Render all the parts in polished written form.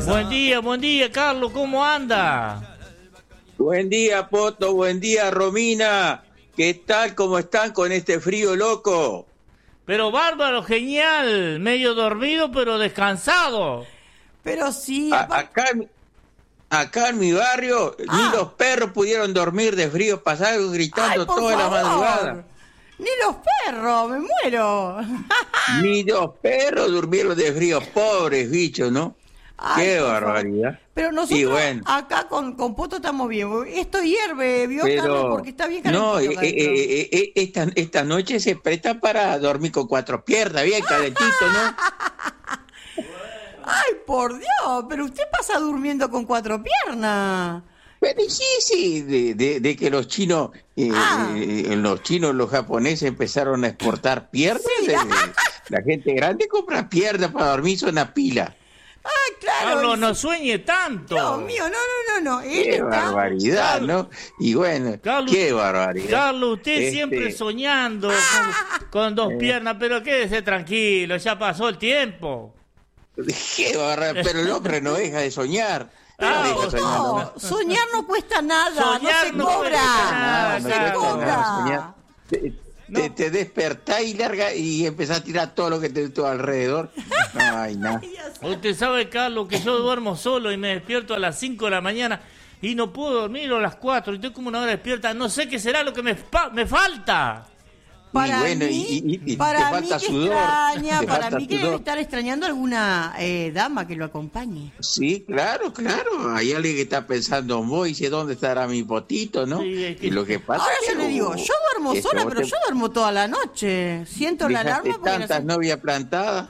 Buen día, Carlos, ¿cómo anda? Buen día, Poto, buen día, Romina. ¿Qué tal? ¿Cómo están con este frío loco? Pero bárbaro, genial, medio dormido pero descansado. Pero sí, Acá en mi barrio, ni los perros pudieron dormir de frío, pasaron gritando toda la madrugada. Ni los perros, me muero. Ni los perros durmieron de frío, pobres bichos, ¿no? Ay, Qué por barbaridad. favor. Pero nosotros Y bueno, acá con Poto estamos bien. Esto hierve, ¿vio, Carlos? Porque está bien no, calentito. esta noche se presta para dormir con cuatro piernas, bien calentito, ¿no? Ay, por Dios, pero usted pasa durmiendo con cuatro piernas. Pero sí, de que los chinos, los japoneses empezaron a exportar piernas, Sí. La gente grande compra piernas para dormir, son una pila. Ah, claro. Carlos, no sueñe tanto. Dios mío, no. Qué barbaridad, ¿no? Y bueno, Carlos, qué barbaridad. Carlos, usted siempre soñando con dos piernas, pero quédese tranquilo, ya pasó el tiempo. Qué barbaridad, pero el hombre no deja de soñar. No, soñar no cuesta nada, Soñar no no se cuesta nada, cobra, no se claro. cobra. Te despertás y larga y empezás a tirar todo lo que te a alrededor. No hay nada. Usted sabe, Carlos, que yo duermo solo y me despierto a las 5 de la mañana y no puedo dormir a las 4 y estoy como una hora despierta. No sé qué será lo que me falta. Para bueno, mí, y para te mí falta que sudor. extraña, Te para falta mí que debe sudor. estar extrañando alguna dama que lo acompañe. Sí, claro. Hay alguien que está pensando en vos y dice, ¿dónde estará mi potito, no? Sí, es que- Y lo que pasa Ahora es que yo le digo, yo duermo sola, pero yo duermo toda la noche. Siento la dejaste alarma porque tantas novias plantadas.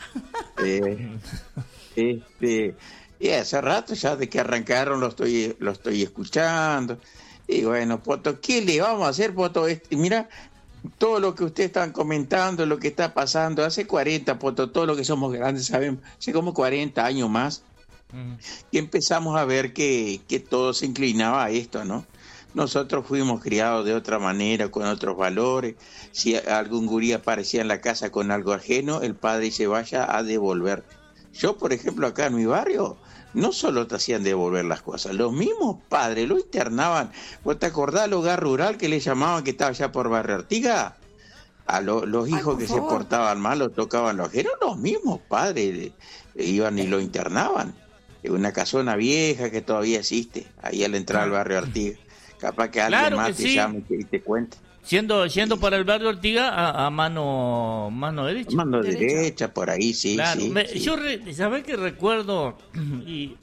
Y hace rato ya de que arrancaron lo estoy escuchando. Y bueno, Poto, ¿qué le vamos a hacer, Poto? Mira, todo lo que ustedes están comentando, lo que está pasando, hace 40, Poto, todo lo que somos grandes sabemos, hace como 40 años más, y empezamos a ver que todo se inclinaba a esto, ¿no? Nosotros fuimos criados de otra manera, con otros valores. Si algún gurí aparecía en la casa con algo ajeno, el padre se vaya a devolver. Yo, por ejemplo, acá en mi barrio, no solo te hacían devolver las cosas, los mismos padres lo internaban. ¿Vos te acordás del hogar rural que le llamaban, que estaba allá por Barrio Artigas? A los hijos que se portaban mal, los tocaban los ajenos, los mismos padres iban y lo internaban. En una casona vieja que todavía existe, ahí al entrar al Barrio Artigas. Capaz que alguien Claro más que te sí. llame y te cuente. Yendo para el barrio Ortiga a mano derecha. Mano derecha, por ahí, sí, Claro, sí. Sí. yo ¿sabés que recuerdo? Y,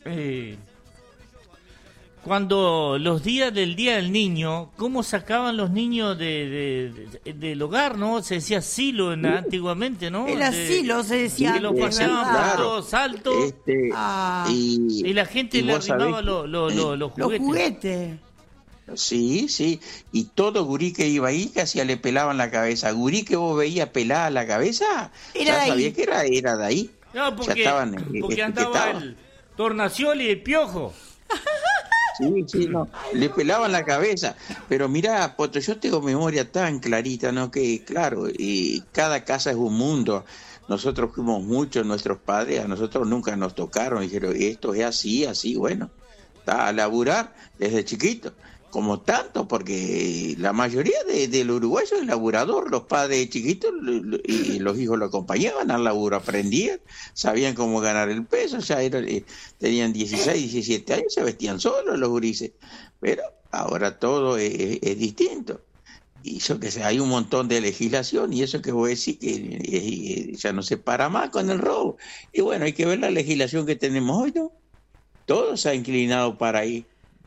cuando los días del Día del Niño, cómo sacaban los niños del hogar, ¿no? Se decía asilo antiguamente, ¿no? el asilo se decía. Que los antes, pasaban ¿verdad? por todos altos y la gente le vos sabés arrimaba que- los juguetes. Los juguetes. Sí, y todo gurí que iba ahí casi le pelaban la cabeza. Gurí que vos veías pelada la cabeza, Era ya de ahí. sabía que era de ahí. No, porque, ya estaban porque andaba etiquetados. el Tornacioli y el Piojo. Sí, no, le pelaban la cabeza. Pero mirá, Poto, yo tengo memoria tan clarita, ¿no? Que claro, y cada casa es un mundo. Nosotros fuimos muchos, nuestros padres, a nosotros nunca nos tocaron. Dijeron, esto es así, bueno. Está a laburar desde chiquito. Como tanto, porque la mayoría de los uruguayos es laburador. Los padres chiquitos y los hijos lo acompañaban al laburo, aprendían, sabían cómo ganar el peso, tenían 16, 17 años, se vestían solos los gurises. Pero ahora todo es distinto. Y yo que sé, hay un montón de legislación y eso que vos decís que ya no se para más con el robo. Y bueno, hay que ver la legislación que tenemos hoy, ¿no? Todo se ha inclinado para ahí.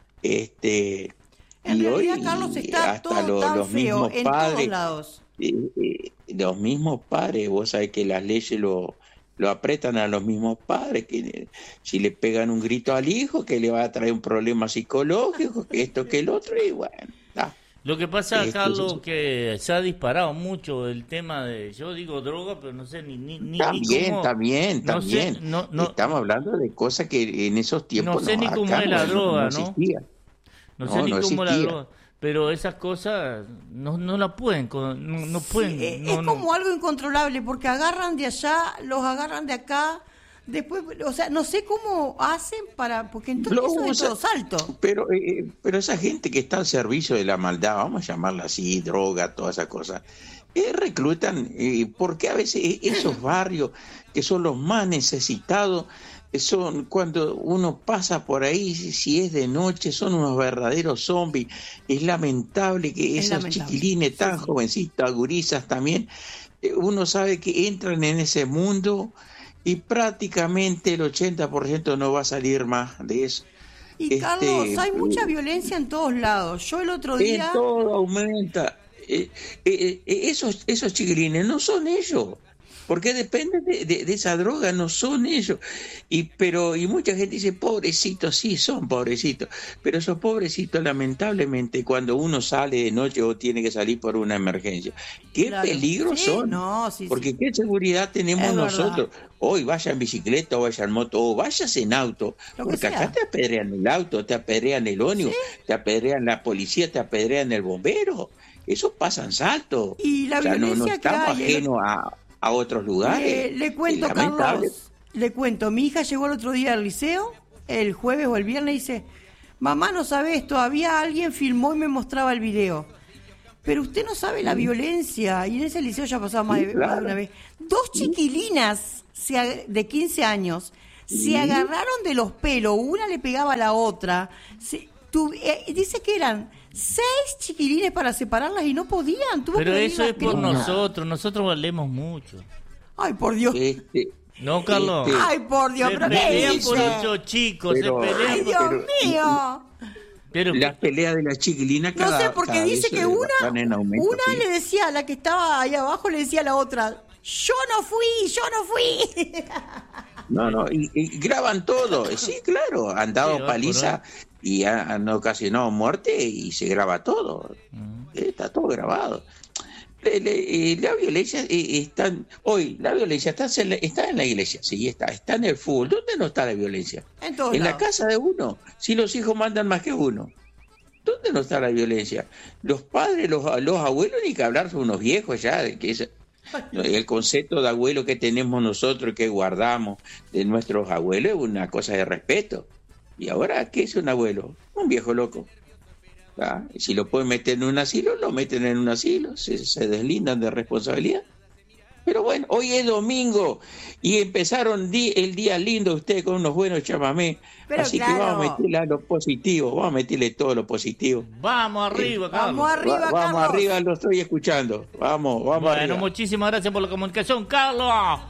En Y realidad, hoy Carlos, está hasta todo tan los feo mismos en padres, todos lados. los mismos padres, vos sabés que las leyes lo apretan a los mismos padres, que si le pegan un grito al hijo, que le va a traer un problema psicológico, que esto, que el otro, y bueno, está. Lo que pasa, Carlos, que se ha disparado mucho el tema de, yo digo droga, pero no sé ni cómo... También. No sé, no, Estamos hablando de cosas que en esos tiempos no sé ni cómo acá es la droga, ¿no? existía. No sé ni no cómo la existía. droga, pero esas cosas no la pueden, no pueden. Sí, es como algo incontrolable porque agarran de allá, los agarran de acá, Después, o sea, no sé cómo hacen porque entonces eso es todo salto. Pero esa gente que está al servicio de la maldad, vamos a llamarla así, droga, todas esas cosas, reclutan, porque a veces esos barrios que son los más necesitados, son cuando uno pasa por ahí, si es de noche, son unos verdaderos zombies. Es lamentable que esos chiquilines tan jovencitos, gurisas también, uno sabe que entran en ese mundo y prácticamente el 80% no va a salir más de eso. Y Carlos, hay mucha violencia en todos lados. Yo el otro día... En todo aumenta. Esos chiquilines no son ellos. Porque depende de esa droga, no son ellos. Y mucha gente dice, pobrecitos, sí, son pobrecitos. Pero esos pobrecitos, lamentablemente, cuando uno sale de noche o tiene que salir por una emergencia, qué peligro son. Porque qué seguridad tenemos nosotros. Hoy vaya en bicicleta o vaya en moto o vayas en auto. Porque acá te apedrean el auto, te apedrean el ómnibus, te apedrean la policía, te apedrean el bombero. Eso pasa en Salto. Y la violencia no estamos ajenos a otros lugares. Le cuento, Carlos, mi hija llegó el otro día al liceo, el jueves o el viernes, y dice, mamá, no sabés, todavía alguien filmó y me mostraba el video. Pero usted no sabe la violencia, y en ese liceo ya pasaba más de una vez. 2 chiquilinas de 15 años se agarraron de los pelos, una le pegaba a la otra, dice que eran 6 chiquilines para separarlas y no podían. Pero eso es por nosotros valemos mucho. Ay, por Dios. No, Carlos. Ay, por Dios. Se pelean por esos chicos, Ay, Dios mío. Pero las peleas de las chiquilinas no sé, porque dice que una le decía, la que estaba ahí abajo, le decía a la otra, yo no fui. No, y graban todo. Sí, claro, han dado paliza y han ocasionado muerte y se graba todo. Está todo grabado. La violencia la violencia está en la iglesia, sí, está en el fútbol. ¿Dónde no está la violencia? En la casa de uno, si los hijos mandan más que uno. ¿Dónde no está la violencia? Los padres, los abuelos, ni que hablar, son unos viejos ya, de que el concepto de abuelo que tenemos nosotros, que guardamos de nuestros abuelos, es una cosa de respeto. ¿Y ahora qué es un abuelo? Un viejo loco. Si lo pueden meter en un asilo, lo meten en un asilo, se deslindan de responsabilidad. Pero bueno, hoy es domingo y empezaron el día lindo ustedes con unos buenos chamamés. Así que vamos a meterle a lo positivo, vamos a meterle todo lo positivo. Vamos arriba, Carlos. Vamos arriba, lo estoy escuchando. Vamos arriba. Bueno, muchísimas gracias por la comunicación, Carlos.